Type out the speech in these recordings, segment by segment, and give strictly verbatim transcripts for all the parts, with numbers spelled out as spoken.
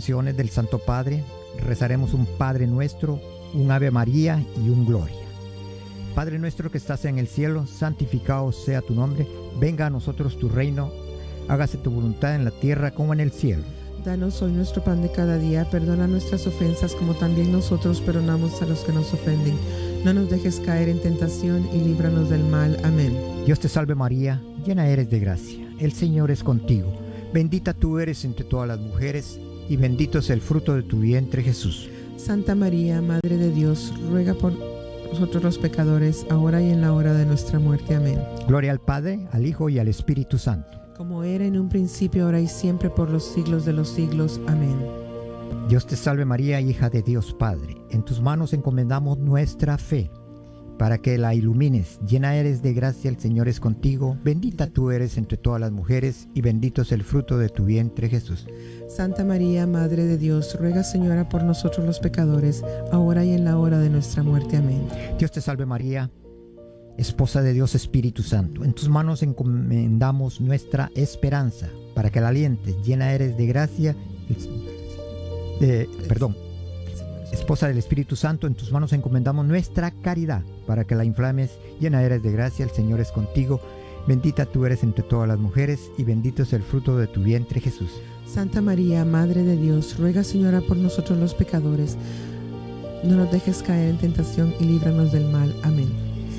oraciones del Santo Padre, rezaremos un Padre Nuestro, un Ave María y un Gloria. Padre nuestro que estás en el cielo, santificado sea tu nombre, venga a nosotros tu reino, hágase tu voluntad en la tierra como en el cielo. Danos hoy nuestro pan de cada día, perdona nuestras ofensas como también nosotros perdonamos a los que nos ofenden. No nos dejes caer en tentación y líbranos del mal. Amén. Dios te salve María, llena eres de gracia, el Señor es contigo. Bendita tú eres entre todas las mujeres y bendito es el fruto de tu vientre Jesús. Santa María, Madre de Dios, ruega por nosotros los pecadores, ahora y en la hora de nuestra muerte. Amén. Gloria al Padre, al Hijo y al Espíritu Santo. Como era en un principio, ahora y siempre, por los siglos de los siglos. Amén. Dios te salve María, hija de Dios Padre. En tus manos encomendamos nuestra fe, para que la ilumines. Llena eres de gracia, el Señor es contigo. Bendita tú eres entre todas las mujeres, y bendito es el fruto de tu vientre, Jesús. Santa María, Madre de Dios, ruega, Señora, por nosotros los pecadores, ahora y en la hora de nuestra muerte. Amén. Dios te salve María, Esposa de Dios Espíritu Santo. En tus manos encomendamos nuestra esperanza, para que la alientes. Llena eres de gracia, eh, perdón, Esposa del Espíritu Santo, en tus manos encomendamos nuestra caridad, para que la inflames. Llena eres de gracia, el Señor es contigo. Bendita tú eres entre todas las mujeres, y bendito es el fruto de tu vientre, Jesús. Santa María, Madre de Dios, ruega, Señora, por nosotros los pecadores. No nos dejes caer en tentación y líbranos del mal. Amén.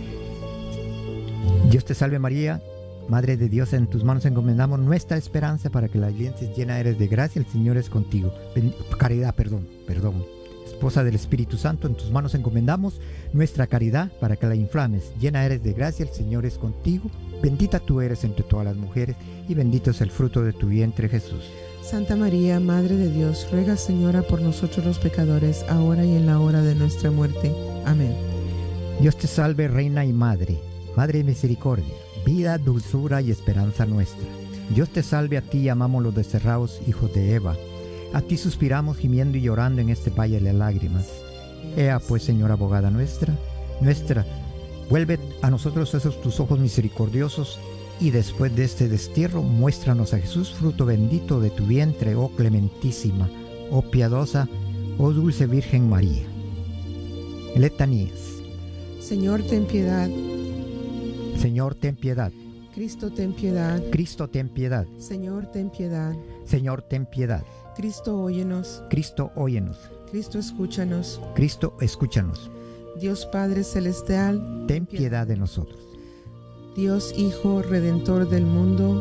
Dios te salve María, Madre de Dios, en tus manos encomendamos nuestra esperanza, para que la alientes. Llena eres de gracia, el Señor es contigo. Ben- caridad, perdón, perdón. Esposa del Espíritu Santo, en tus manos encomendamos nuestra caridad, para que la inflames. Llena eres de gracia, el Señor es contigo. Bendita tú eres entre todas las mujeres, y bendito es el fruto de tu vientre, Jesús. Santa María, Madre de Dios, ruega, Señora, por nosotros los pecadores, ahora y en la hora de nuestra muerte. Amén. Dios te salve, Reina y Madre, Madre de misericordia, vida, dulzura y esperanza nuestra. Dios te salve, a ti llamamos los desterrados hijos de Eva. A ti suspiramos gimiendo y llorando en este valle de lágrimas. Ea pues, Señora abogada nuestra, nuestra, vuelve a nosotros esos tus ojos misericordiosos, y después de este destierro, muéstranos a Jesús, fruto bendito de tu vientre, oh clementísima, oh piadosa, oh dulce Virgen María. Letanías. Señor, ten piedad. Señor, ten piedad. Cristo, ten piedad. Cristo, ten piedad. Señor, ten piedad. Señor, ten piedad. Cristo, óyenos. Cristo, óyenos. Cristo, escúchanos. Cristo, escúchanos. Dios Padre Celestial, Ten piedad de nosotros. Dios Hijo Redentor del mundo,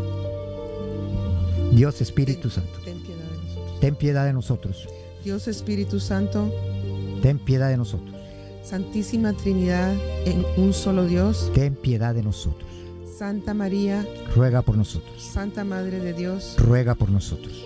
Dios Espíritu Santo, ten piedad de nosotros. ten piedad de nosotros. Dios Espíritu Santo, Ten piedad de nosotros. Santísima Trinidad en un solo Dios, Ten piedad de nosotros. Santa María, Ruega por nosotros. Santa Madre de Dios, Ruega por nosotros.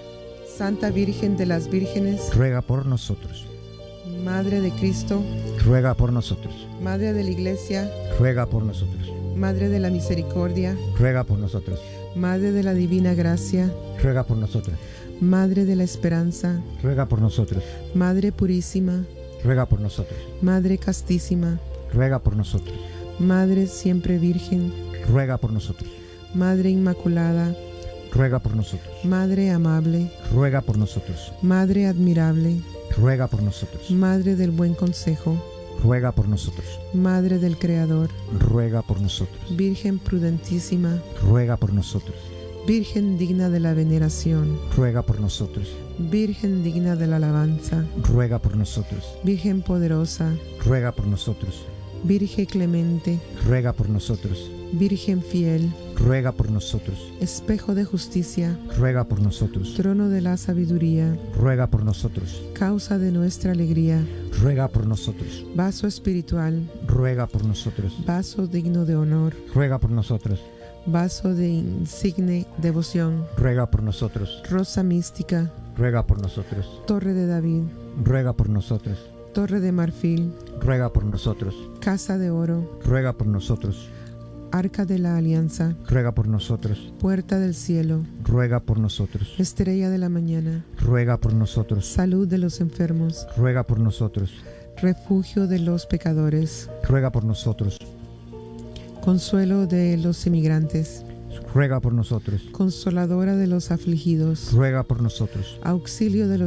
Santa Virgen de las Vírgenes, Ruega por nosotros. Madre de Cristo, Ruega por nosotros. Madre de la Iglesia, Ruega por nosotros. Madre de la Misericordia, Ruega por nosotros. Madre de la Divina Gracia, Ruega por nosotros. Madre de la Esperanza, Ruega por nosotros. Madre Purísima, Ruega por nosotros. Madre Castísima, Ruega por nosotros. Madre Siempre Virgen, Ruega por nosotros. Madre Inmaculada, Ruega por nosotros. Madre Amable, Ruega por nosotros. Madre Admirable, Ruega por nosotros. Madre del Buen Consejo, Ruega por nosotros. Madre del Creador, Ruega por nosotros. Virgen prudentísima, Ruega por nosotros. Virgen digna de la veneración, Ruega por nosotros. Virgen digna de la alabanza, Ruega por nosotros. Virgen poderosa, Ruega por nosotros. Virgen clemente, Ruega por nosotros. Virgen fiel, Ruega por nosotros. espejo de justicia, Ruega por nosotros. trono de la sabiduría, Ruega por nosotros. causa de nuestra alegría, Ruega por nosotros. vaso espiritual, Ruega por nosotros. vaso digno de honor, Ruega por nosotros. vaso de insigne devoción, Ruega por nosotros. rosa mística, Ruega por nosotros. torre de David, Ruega por nosotros. torre de marfil, Ruega por nosotros. casa de oro, Ruega por nosotros. arca de la alianza, Ruega por nosotros. puerta del cielo, Ruega por nosotros. estrella de la mañana, Ruega por nosotros. salud de los enfermos, Ruega por nosotros. refugio de los pecadores, Ruega por nosotros. consuelo de los emigrantes, Ruega por nosotros. consoladora de los afligidos, Ruega por nosotros. auxilio de los